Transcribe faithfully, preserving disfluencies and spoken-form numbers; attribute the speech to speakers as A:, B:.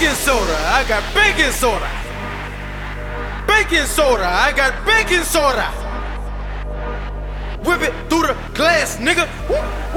A: baking soda, I got baking soda. Baking soda, I got baking soda. Whip it through the glass, nigga. Woo.